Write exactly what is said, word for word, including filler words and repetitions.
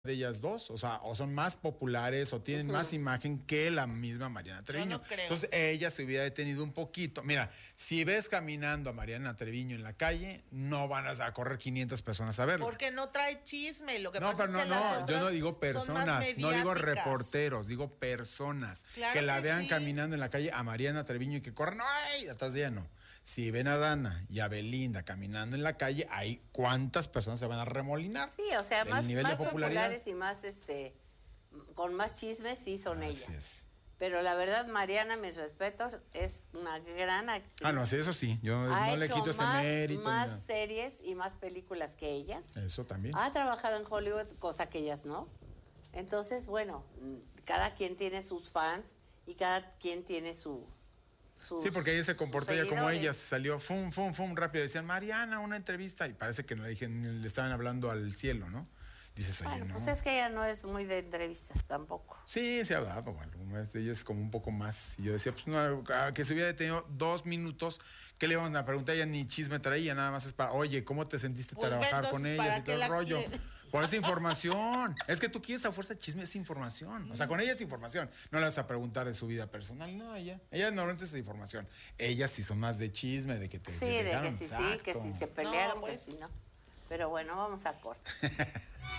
de ellas dos, o sea, o son más populares o tienen uh-huh. más imagen que la misma Mariana Treviño. No creo. Entonces ella se hubiera detenido un poquito. Mira, si ves caminando a Mariana Treviño en la calle, no van a correr quinientas personas a verla. Porque no trae chisme, lo que no, pasa pero es que no, las no, otras yo no digo personas, no digo reporteros, digo personas claro que la que vean sí. caminando en la calle a Mariana Treviño y que corran, ¡ay! Atrás de ella no. Si ven a Dana y a Belinda caminando en la calle, ahí cuántas personas se van a remolinar. Sí, o sea, el más, nivel más de popularidad. populares y más, este, con más chismes sí son Así ellas. Es. Pero la verdad, Mariana, mis respetos, es una gran actriz. Ah, no, sí, eso sí, yo ha no le hecho quito ese más, mérito. más no. series y más películas que ellas. Eso también. Ha trabajado en Hollywood, cosa que ellas no. Entonces, bueno, cada quien tiene sus fans y cada quien tiene su... Sus, sí, porque ella se comportó ya como seguidores. ella, salió fum, fum, fum, rápido, decían, Mariana, una entrevista, y parece que no le dije, le estaban hablando al cielo, ¿no? Dices, oye, bueno, no. Pues es que ella no es muy de entrevistas tampoco. Sí, se ha dado, bueno, ella es como un poco más, y yo decía, pues no, que se hubiera detenido dos minutos, ¿qué le íbamos a preguntar? Ella ni chisme traía, nada más es para, oye, ¿cómo te sentiste pues trabajar con ellas y todo el rollo? Quiere. Por esa información. Es que tú quieres a fuerza de chisme, es información. O sea, con ella es información. No le vas a preguntar de su vida personal. No, ella. Ella normalmente es de información. Ellas sí son más de chisme, de que te Sí, te de dejaron, que sí, exacto. sí, que si se pelearon, no, pues. que si no. Pero bueno, vamos a corte.